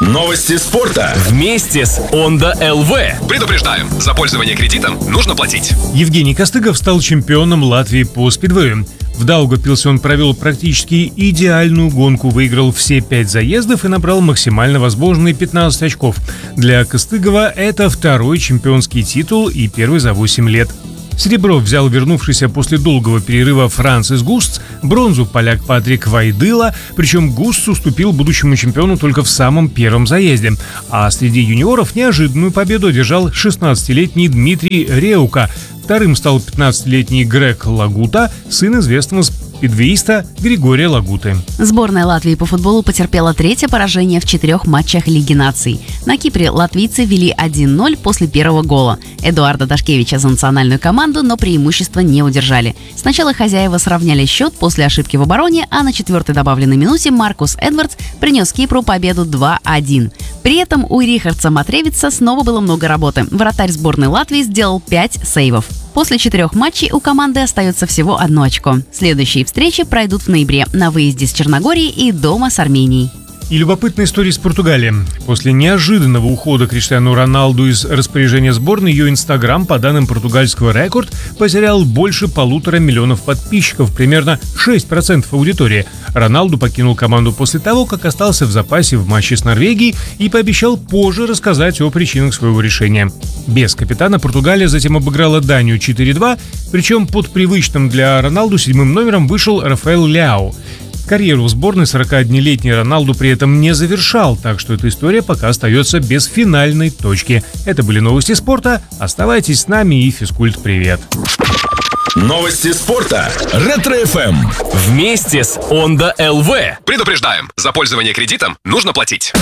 Новости спорта. Вместе с Honda LV. Предупреждаем, за пользование кредитом нужно платить. Евгений Костыгов стал чемпионом Латвии по спидвею. В Даугавпилсе он провел практически идеальную гонку, выиграл все 5 заездов и набрал максимально возможные 15 очков. Для Костыгова это второй чемпионский титул и первый за 8 лет. Серебро взял вернувшийся после долгого перерыва Францис Густс, бронзу поляк Патрик Вайдыла, причем Густс уступил будущему чемпиону только в самом первом заезде. А среди юниоров неожиданную победу одержал 16-летний Дмитрий Реука. Вторым стал 15-летний Грег Лагута, сын известного спидвеиста Григория Лагуты. Сборная Латвии по футболу потерпела третье поражение в 4 матчах Лиги наций. На Кипре латвийцы вели 1-0 после первого гола. Эдуарда Дашкевича за национальную команду, но преимущество не удержали. Сначала хозяева сравняли счет после ошибки в обороне, а на 4-й добавленной минуте Маркус Эдвардс принес Кипру победу 2-1. При этом у Рихардса Матревица снова было много работы. Вратарь сборной Латвии сделал 5 сейвов. После 4 матчей у команды остается всего 1 очко. Следующие встречи пройдут в ноябре на выезде с Черногорией и дома с Арменией. И любопытная история из Португалии. После неожиданного ухода Криштиану Роналду из распоряжения сборной, ее Инстаграм, по данным португальского Рекорд, потерял больше 1,5 миллиона подписчиков, примерно 6% аудитории. Роналду покинул команду после того, как остался в запасе в матче с Норвегией и пообещал позже рассказать о причинах своего решения. Без капитана Португалия затем обыграла Данию 4-2, причем под привычным для Роналду 7-м номером вышел Рафаэл Ляо. Карьеру в сборной 41-летний Роналду при этом не завершал, так что эта история пока остается без финальной точки. Это были новости спорта. Оставайтесь с нами и физкульт-привет. Новости спорта. Ретро-ФМ. Вместе с Honda LV. Предупреждаем, за пользование кредитом нужно платить.